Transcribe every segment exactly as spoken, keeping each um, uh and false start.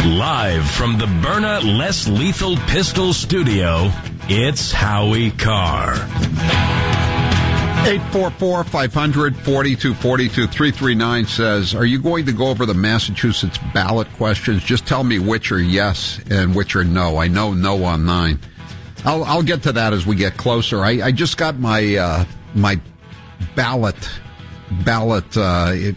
Live from the Byrna Less Lethal Pistol Studio, it's Howie Carr. eight four four, five hundred, forty-two forty-two. three three nine says, are you going to go over the Massachusetts ballot questions? Just tell me which are yes and which are no. I know no on nine. I'll, I'll get to that as we get closer. I, I just got my uh, my ballot ballot uh, it,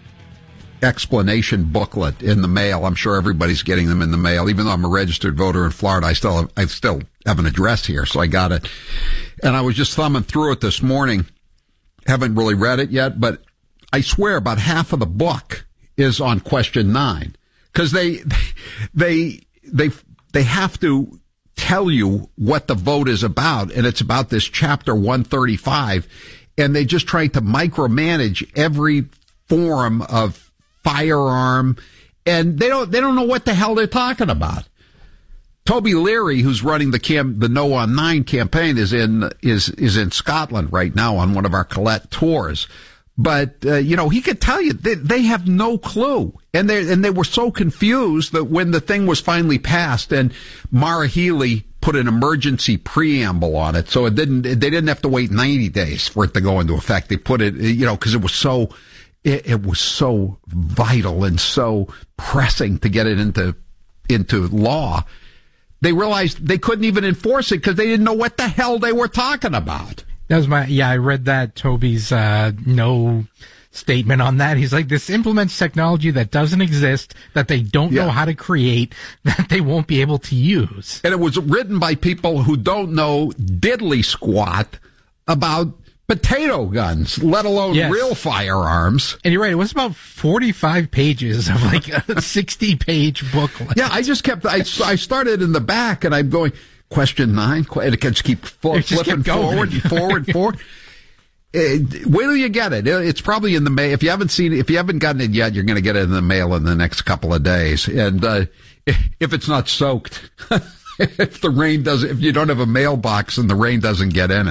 explanation booklet in the mail. I'm sure everybody's getting them in the mail. Even though I'm a registered voter in Florida, I still have, I still have an address here, so I got it. And I was just thumbing through it this morning. Haven't really read it yet, but I swear about half of the book is on question nine, because they they they they have to tell you what the vote is about, and it's about this chapter one thirty-five, and they just try to micromanage every form of firearm, and they don't they don't know what the hell they're talking about. Toby Leary, who's running the cam the No on Nine campaign, is in is is in Scotland right now on one of our Colette tours. But uh, you know, he could tell you they, they have no clue, and they and they were so confused that when the thing was finally passed, and Maura Healey put an emergency preamble on it, so it didn't they didn't have to wait ninety days for it to go into effect. They put it, you know, because it was so. It, it was so vital and so pressing to get it into into law. They realized they couldn't even enforce it because they didn't know what the hell they were talking about. That was my yeah. I read that Toby's uh, no statement on that. He's like, this implements technology that doesn't exist, that they don't yeah. know how to create, that they won't be able to use. And it was written by people who don't know diddly squat about potato guns, let alone yes. real firearms. And you're right, it was about forty-five pages of like a sixty-page booklet. Yeah, I just kept, I, I started in the back, and I'm going, question nine, and it can just keep fl- just flipping kept forward, forward, forward. Uh, wait till you get it. It's probably in the mail. If you haven't seen it, if you haven't gotten it yet, you're going to get it in the mail in the next couple of days. And uh, if it's not soaked, if the rain doesn't, if you don't have a mailbox and the rain doesn't get in it.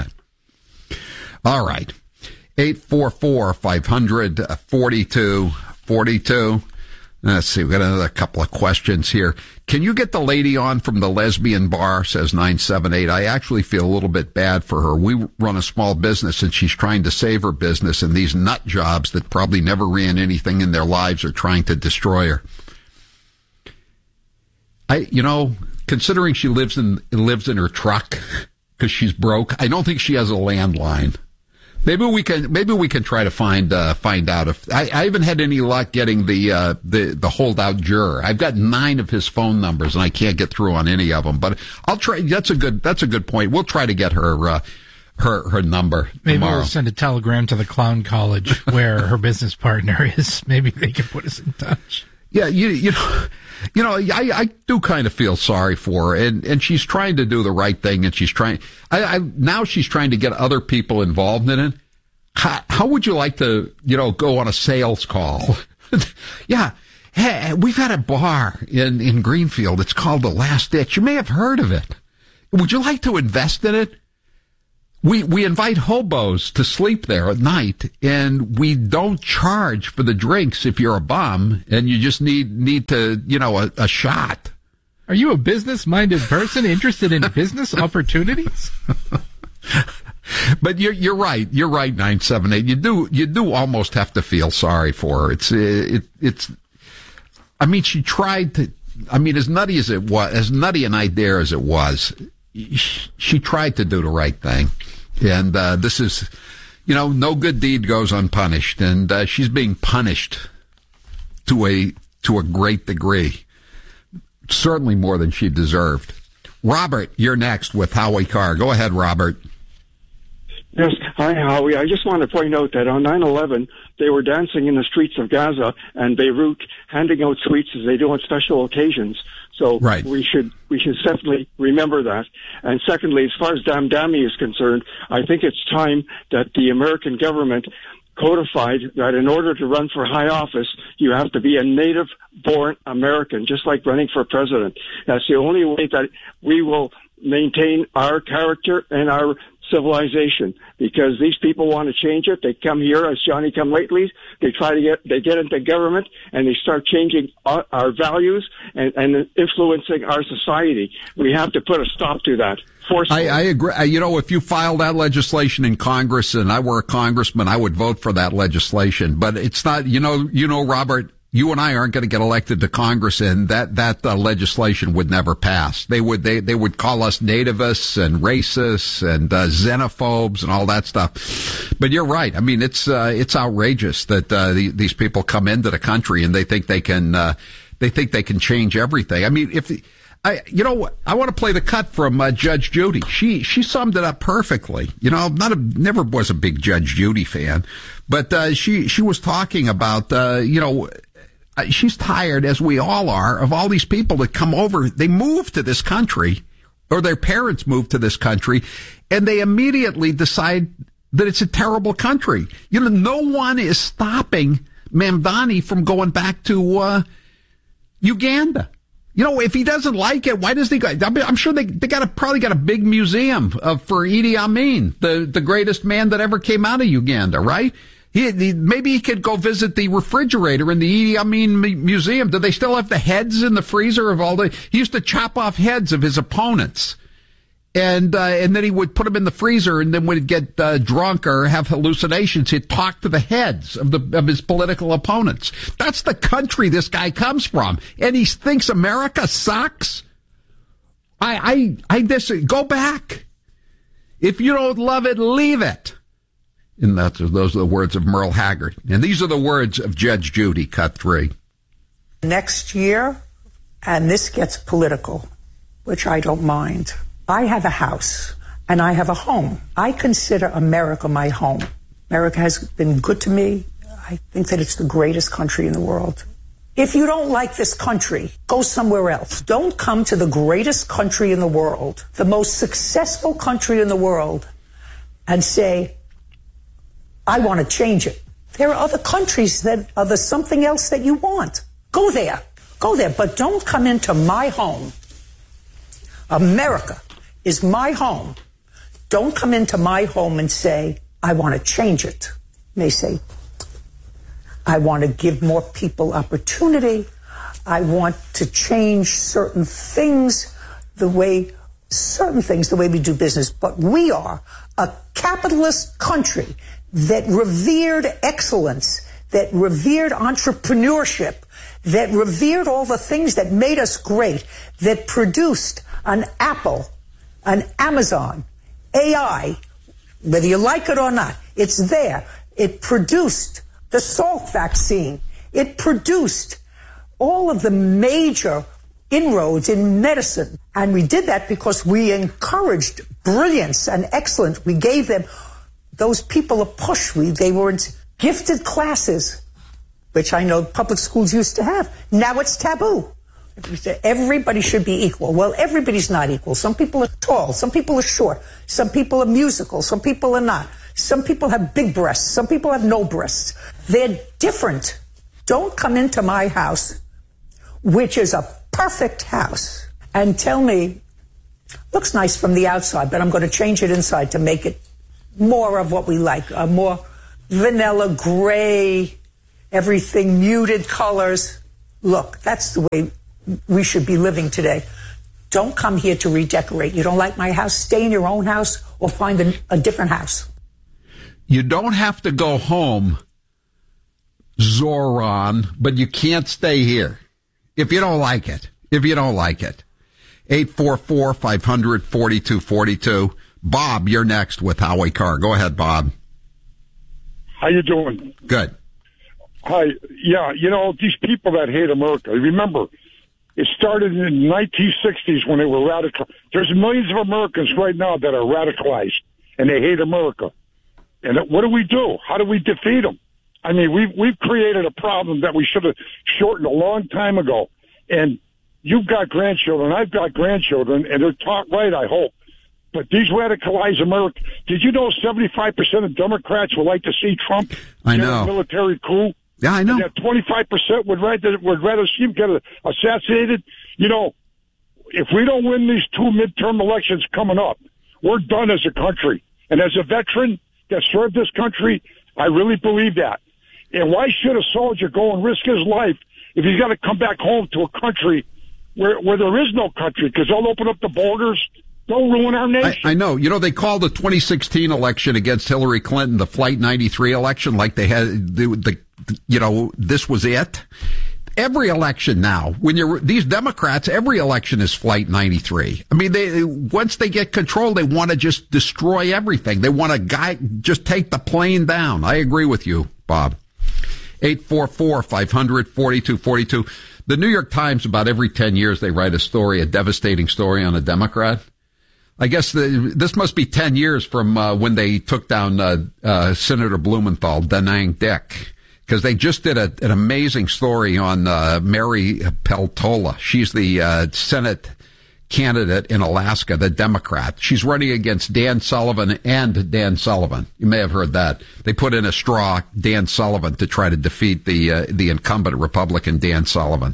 All right. eight four four, five hundred, forty-two forty-two. Let's see. We've got another couple of questions here. Can you get the lady on from the lesbian bar, says nine seven eight. I actually feel a little bit bad for her. We run a small business, and she's trying to save her business, and these nut jobs that probably never ran anything in their lives are trying to destroy her. I, you know, considering she lives in lives in her truck because she's broke, I don't think she has a landline. Maybe we can. Maybe we can try to find uh, find out if I, I haven't had any luck getting the uh, the the holdout juror. I've got nine of his phone numbers, and I can't get through on any of them. But I'll try. That's a good. That's a good point. We'll try to get her uh, her her number. Maybe tomorrow. We'll send a telegram to the clown college where her business partner is. Maybe they can put us in touch. Yeah, you you know. You know, I, I do kind of feel sorry for her, and, and she's trying to do the right thing, and she's trying, I, I, now she's trying to get other people involved in it. How, how would you like to, you know, go on a sales call? Yeah. Hey, we've got a bar in, in Greenfield. It's called The Last Ditch. You may have heard of it. Would you like to invest in it? We we invite hobos to sleep there at night, and we don't charge for the drinks if you're a bum and you just need need to, you know, a, a shot. Are you a business-minded person interested in business opportunities? But you're you're right. You're right. Nine seven eight. You do you do almost have to feel sorry for her. It's it it's. I mean, she tried to. I mean, as nutty as it was, as nutty an idea as it was, she tried to do the right thing. And uh, this is, you know, no good deed goes unpunished, and uh, she's being punished to a to a great degree, certainly more than she deserved. Robert, you're next with Howie Carr. Go ahead, Robert. Yes, hi, Howie. I just want to point out that on nine eleven, they were dancing in the streets of Gaza and Beirut, handing out sweets as they do on special occasions. So right. we should we should definitely remember that. And secondly, as far as Damdami is concerned, I think it's time that the American government codified that in order to run for high office, you have to be a native-born American, just like running for president. That's the only way that we will maintain our character and our civilization, because these people want to change it. They come here as Johnny come lately. They try to get, they get into government and they start changing our, our values and, and influencing our society. We have to put a stop to that. I, I agree. You know, if you file that legislation in Congress and I were a congressman, I would vote for that legislation. But it's not, you know, you know, Robert, you and I aren't going to get elected to Congress, and that that uh, legislation would never pass. They would they they would call us nativists and racists and uh, xenophobes and all that stuff. But you're right. I mean, it's uh, it's outrageous that uh, the, these people come into the country and they think they can uh, they think they can change everything. I mean, if the, I, you know, I want to play the cut from uh, Judge Judy. She she summed it up perfectly. You know, not a, never was a big Judge Judy fan, but uh, she she was talking about uh, you know. She's tired, as we all are, of all these people that come over. They move to this country, or their parents move to this country, and they immediately decide that it's a terrible country. You know, no one is stopping Mamdani from going back to uh, Uganda. You know, if he doesn't like it, why does he go? I'm sure they they got a, probably got a big museum of, for Idi Amin, the the greatest man that ever came out of Uganda, right? He, he, maybe he could go visit the refrigerator in the Idi Amin Museum. Do they still have the heads in the freezer of all the? He used to chop off heads of his opponents, and uh, and then he would put them in the freezer, and then would get uh, drunk or have hallucinations. He'd talk to the heads of the of his political opponents. That's the country this guy comes from, and he thinks America sucks. I I I dis- go back. If you don't love it, leave it. And that's, those are the words of Merle Haggard. And these are the words of Judge Judy, cut three. Next year, and this gets political, which I don't mind, I have a house and I have a home. I consider America my home. America has been good to me. I think that it's the greatest country in the world. If you don't like this country, go somewhere else. Don't come to the greatest country in the world, the most successful country in the world, and say, I want to change it. There are other countries that are the something else that you want. Go there. Go there. But don't come into my home. America is my home. Don't come into my home and say, I want to change it. You may say, I want to give more people opportunity. I want to change certain things, the way, certain things, the way we do business. But we are a capitalist country that revered excellence, that revered entrepreneurship, that revered all the things that made us great, that produced an Apple, an Amazon, A I, whether you like it or not, it's there. It produced the Salk vaccine. It produced all of the major inroads in medicine. And we did that because we encouraged brilliance and excellence. We gave them those people a push. We, they were in gifted classes, which I know public schools used to have. Now it's taboo. Everybody should be equal. Well, everybody's not equal. Some people are tall. Some people are short. Some people are musical. Some people are not. Some people have big breasts. Some people have no breasts. They're different. Don't come into my house, which is a perfect house, and tell me, looks nice from the outside, but I'm going to change it inside to make it more of what we like, a more vanilla, gray, everything muted colors. Look, that's the way we should be living today. Don't come here to redecorate. You don't like my house? Stay in your own house or find a, a different house. You don't have to go home, Zoran, but you can't stay here if you don't like it. If you don't like it. eight four four, five hundred, forty-two forty-two. Bob, you're next with Howie Carr. Go ahead, Bob. How you doing? Good. Hi. Yeah, you know, these people that hate America, remember, it started in the nineteen sixties when they were radical. There's millions of Americans right now that are radicalized, and they hate America. And what do we do? How do we defeat them? I mean, we've, we've created a problem that we should have shortened a long time ago. And you've got grandchildren, I've got grandchildren, and they're taught right, I hope. But these radicalized Americans, did you know seventy-five percent of Democrats would like to see Trump I get know. a military coup? Yeah, I know. And that twenty-five percent would rather, would rather see him get assassinated. You know, if we don't win these two midterm elections coming up, we're done as a country. And as a veteran that served this country, I really believe that. And why should a soldier go and risk his life if he's got to come back home to a country where, where there is no country? Because they'll open up the borders. Don't ruin our nation. I, I know. You know, they called the twenty sixteen election against Hillary Clinton the Flight ninety-three election, like they had the, the you know, this was it. Every election now, when you're these Democrats, every election is Flight ninety-three. I mean, they once they get control, they want to just destroy everything. They want to guy just take the plane down. I agree with you, Bob. eight four four, five hundred, forty-two forty-two. The New York Times, about every ten years, they write a story, a devastating story on a Democrat. I guess the, this must be ten years from uh, when they took down uh, uh, Senator Blumenthal, Da Nang Dick, because they just did a, an amazing story on uh, Mary Peltola. She's the uh, Senate candidate in Alaska, the Democrat. She's running against Dan Sullivan and Dan Sullivan. You may have heard that. They put in a straw, Dan Sullivan, to try to defeat the uh, the incumbent Republican, Dan Sullivan.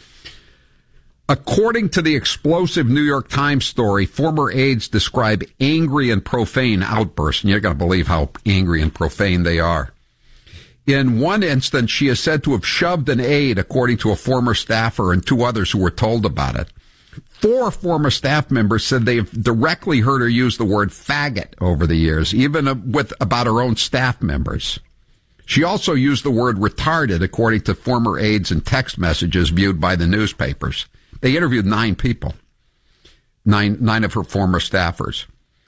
According to the explosive New York Times story, former aides describe angry and profane outbursts, and you're going to believe how angry and profane they are. In one instance, she is said to have shoved an aide, according to a former staffer and two others who were told about it. Four former staff members said they've directly heard her use the word faggot over the years, even with about her own staff members. She also used the word retarded, according to former aides and text messages viewed by the newspapers. They interviewed nine people, nine nine of her former staffers.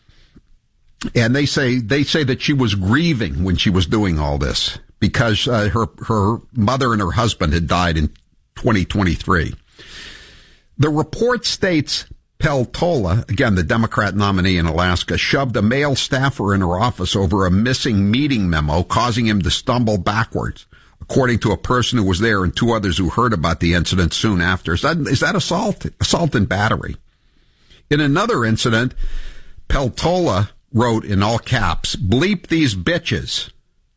And they say they say that she was grieving when she was doing all this because uh, her her mother and her husband had died in twenty twenty-three. The report states Peltola, again the Democrat nominee in Alaska, shoved a male staffer in her office over a missing meeting memo, causing him to stumble backwards, according to a person who was there and two others who heard about the incident soon after. Is that, is that assault? Assault and battery. In another incident, Peltola wrote in all caps, "Bleep these bitches,"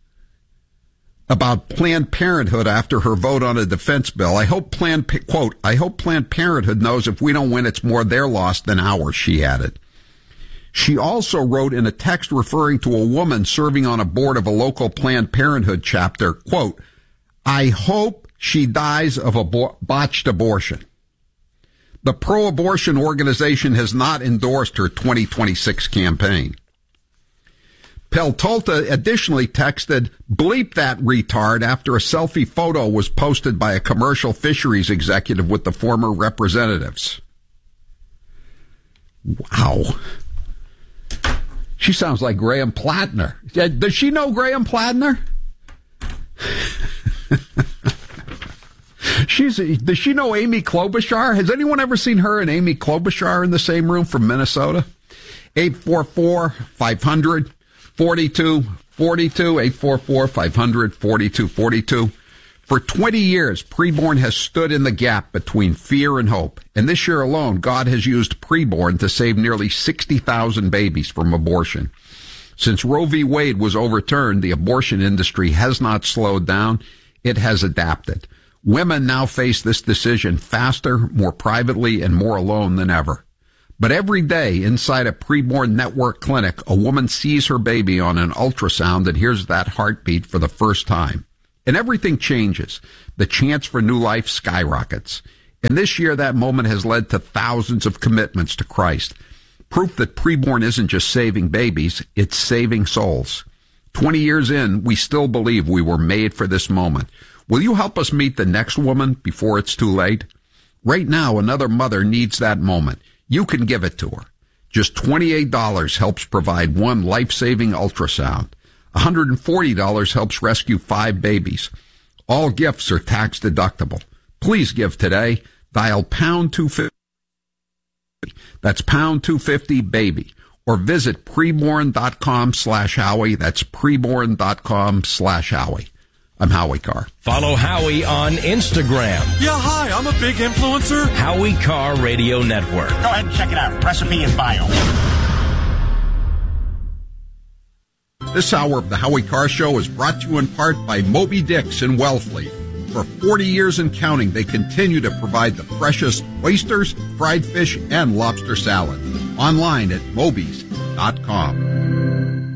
about Planned Parenthood after her vote on a defense bill. I hope Planned, quote, "I hope Planned Parenthood knows if we don't win, it's more their loss than ours," she added. She also wrote in a text referring to a woman serving on a board of a local Planned Parenthood chapter, quote, "I hope she dies of a bo- botched abortion." The pro-abortion organization has not endorsed her twenty twenty-six campaign. Peltola additionally texted, "Bleep that retard," after a selfie photo was posted by a commercial fisheries executive with the former representatives. Wow. She sounds like Graham Plattner. Does she know Graham Plattner? She's. Does she know Amy Klobuchar? Has anyone ever seen her and Amy Klobuchar in the same room from Minnesota? eight four four, five hundred, forty-two forty-two, eight four four, five hundred, forty-two forty-two. For twenty years, Preborn has stood in the gap between fear and hope. And this year alone, God has used Preborn to save nearly sixty thousand babies from abortion. Since Roe v. Wade was overturned, the abortion industry has not slowed down. It has adapted. Women now face this decision faster, more privately, and more alone than ever. But every day inside a Preborn network clinic, a woman sees her baby on an ultrasound and hears that heartbeat for the first time. And everything changes. The chance for new life skyrockets. And this year, that moment has led to thousands of commitments to Christ. Proof that Preborn isn't just saving babies, it's saving souls. Twenty years in, we still believe we were made for this moment. Will you help us meet the next woman before it's too late? Right now, another mother needs that moment. You can give it to her. Just twenty-eight dollars helps provide one life-saving ultrasound. one hundred forty dollars helps rescue five babies. All gifts are tax deductible. Please give today. Dial pound two fifty. That's pound two fifty baby. Or visit preborn.com slash Howie. That's preborn.com slash Howie. I'm Howie Carr. Follow Howie on Instagram. Yeah, hi, I'm a big influencer. Howie Carr Radio Network. Go ahead and check it out. Recipe and bio. This hour of the Howie Carr Show is brought to you in part by Moby Dick's in Wellfleet. For forty years and counting, they continue to provide the freshest oysters, fried fish, and lobster salad. Online at mobies dot com.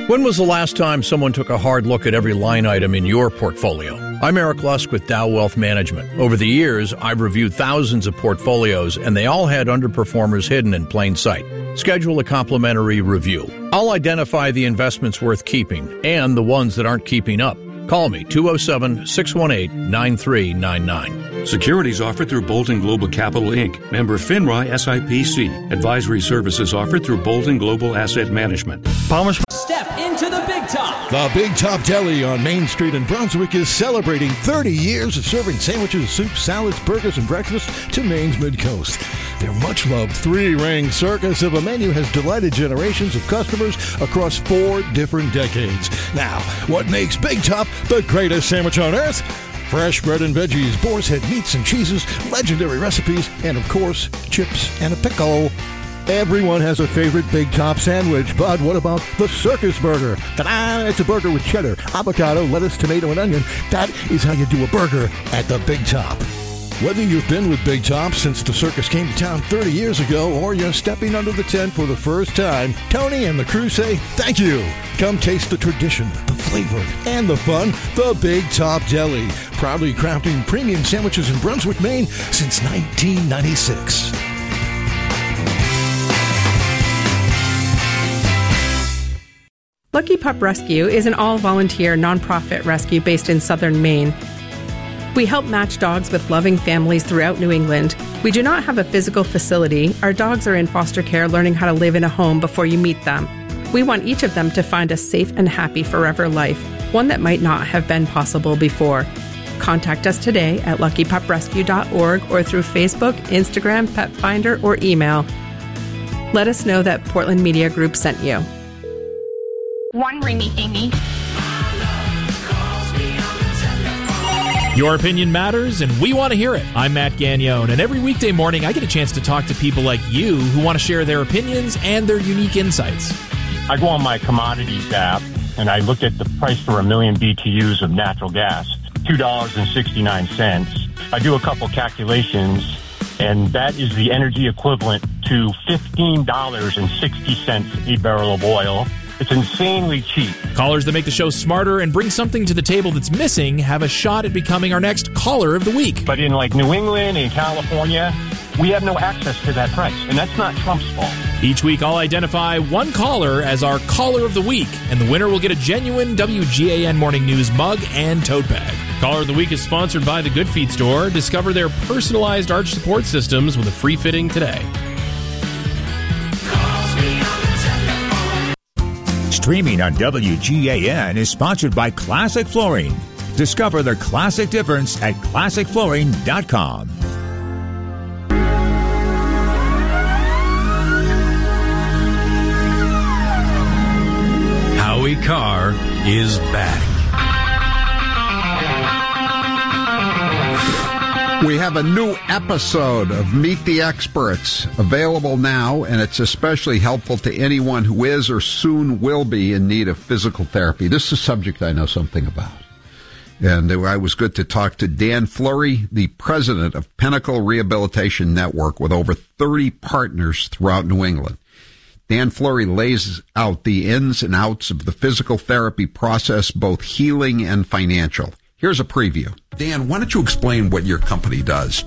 When was the last time someone took a hard look at every line item in your portfolio? I'm Eric Lusk with Dow Wealth Management. Over the years, I've reviewed thousands of portfolios, and they all had underperformers hidden in plain sight. Schedule a complimentary review. I'll identify the investments worth keeping and the ones that aren't keeping up. Call me, two oh seven, six one eight, nine three nine nine. Securities offered through Bolton Global Capital, Incorporated. Member FINRA S I P C. Advisory services offered through Bolton Global Asset Management. Palmer. Step into the Big Top. The Big Top Deli on Main Street in Brunswick is celebrating thirty years of serving sandwiches, soups, salads, burgers, and breakfast to Maine's Mid-Coast. Their much-loved three-ring circus of a menu has delighted generations of customers across four different decades. Now, what makes Big Top the greatest sandwich on earth? Fresh bread and veggies, boar's head meats and cheeses, legendary recipes, and of course, chips and a pickle. Everyone has a favorite Big Top sandwich, but what about the circus burger? Ta-da! It's a burger with cheddar, avocado, lettuce, tomato, and onion. That is how you do a burger at the Big Top. Whether you've been with Big Top since the circus came to town thirty years ago, or you're stepping under the tent for the first time, Tony and the crew say thank you. Come taste the tradition, the flavor, and the fun. The Big Top Deli, proudly crafting premium sandwiches in Brunswick, Maine since nineteen ninety-six. Lucky Pup Rescue is an all-volunteer nonprofit rescue based in southern Maine. We help match dogs with loving families throughout New England. We do not have a physical facility. Our dogs are in foster care learning how to live in a home before you meet them. We want each of them to find a safe and happy forever life, one that might not have been possible before. Contact us today at lucky pup rescue dot org or through Facebook, Instagram, Pet Finder, or email. Let us know that Portland Media Group sent you. One ringy dingy. Your opinion matters, and we want to hear it. I'm Matt Gagnone, and every weekday morning I get a chance to talk to people like you who want to share their opinions and their unique insights. I go on my commodities app, and I looked at the price for a million B T Us of natural gas, two dollars and sixty-nine cents. I do a couple calculations, and that is the energy equivalent to fifteen dollars and sixty cents a barrel of oil. It's insanely cheap. Callers that make the show smarter and bring something to the table that's missing have a shot at becoming our next caller of the week. But in like New England and California, we have no access to that price, and that's not Trump's fault. Each week, I'll identify one caller as our caller of the week, and the winner will get a genuine W G A N Morning News mug and tote bag. Caller of the Week is sponsored by the Good Feet Store. Discover their personalized arch support systems with a free fitting today. Streaming on W G A N is sponsored by Classic Flooring. Discover the classic difference at classic flooring dot com. Howie Carr is back. We have a new episode of Meet the Experts available now, and it's especially helpful to anyone who is or soon will be in need of physical therapy. This is a subject I know something about. And I was good to talk to Dan Fleury, the president of Pinnacle Rehabilitation Network, with over thirty partners throughout New England. Dan Fleury lays out the ins and outs of the physical therapy process, both healing and financial. Here's a preview. Dan, why don't you explain what your company does?